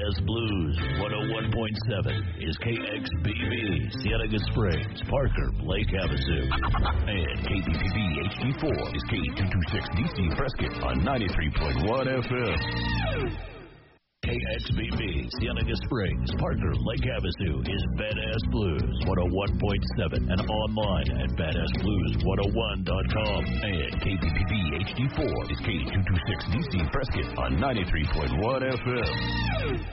Badass Blues 101.7 is KXBB, Cienega Springs, Parker, Lake Havasu. And KPPV HD4 is K226DC Prescott on 93.1 FM. KXBB, Cienega Springs, Parker, Lake Havasu is Badass Blues 101.7 and online at badassblues101.com. And KPPV HD4 is K226DC Prescott on 93.1 FM.